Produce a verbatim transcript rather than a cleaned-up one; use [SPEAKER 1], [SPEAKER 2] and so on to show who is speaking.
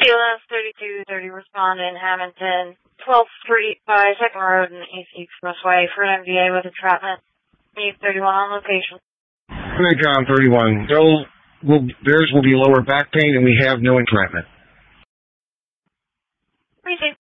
[SPEAKER 1] B L S thirty-two thirty respondent, Hamilton, twelfth Street by second Road and East Expressway for an M V A with entrapment. Need thirty-one on location.
[SPEAKER 2] John thirty-one. Bill will, theirs will be lower back pain and we have no entrapment.
[SPEAKER 1] Receive.